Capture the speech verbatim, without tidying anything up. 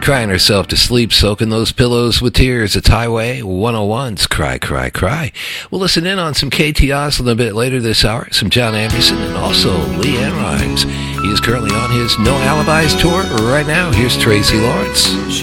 crying herself to sleep, soaking those pillows with tears. It's Highway one oh one's Cry, Cry, Cry. We'll listen in on some K T Oslin a bit later this hour, some John Anderson, and also LeAnn Rimes. He is currently on his No Alibis tour right now. Here's Tracy Lawrence.